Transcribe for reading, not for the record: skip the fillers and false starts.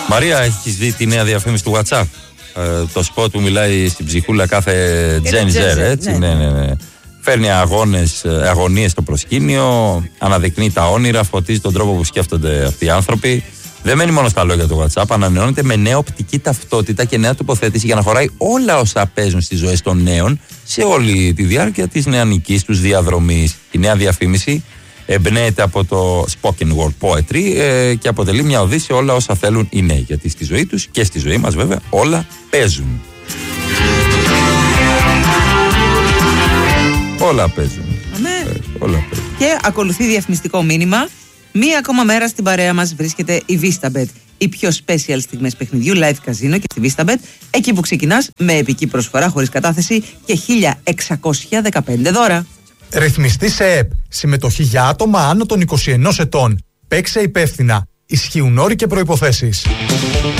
Μαρία, έχεις δει τη νέα διαφήμιση του WhatsApp? Το σποτ που μιλάει στην ψυχούλα κάθε Gen Z, έτσι. Ναι. Φέρνει αγωνίες στο προσκήνιο, αναδεικνύει τα όνειρα, φωτίζει τον τρόπο που σκέφτονται αυτοί οι άνθρωποι. Δεν μένει μόνο στα λόγια του WhatsApp, ανανεώνεται με νέα οπτική ταυτότητα και νέα τοποθέτηση για να χωράει όλα όσα παίζουν στις ζωές των νέων σε όλη τη διάρκεια της νεανικής τους διαδρομής. Η νέα διαφήμιση εμπνέεται από το spoken word poetry και αποτελεί μια οδή σε όλα όσα θέλουν οι νέοι. Γιατί στη ζωή τους και στη ζωή μας βέβαια όλα παίζουν. Όλα παίζουν. Όλα παίζουν. Και ακολουθεί διαφημιστικό μήνυμα. Μία ακόμα μέρα στην παρέα μας βρίσκεται η VistaBet. Οι πιο special στιγμές παιχνιδιού, live καζίνο και στη VistaBet. Εκεί που ξεκινάς με επική προσφορά χωρίς κατάθεση και 1.615 δώρα. Ρυθμιστή σε ΕΠ. Συμμετοχή για άτομα άνω των 21 ετών. Παίξε υπεύθυνα. Ισχύουν όροι και προϋποθέσεις.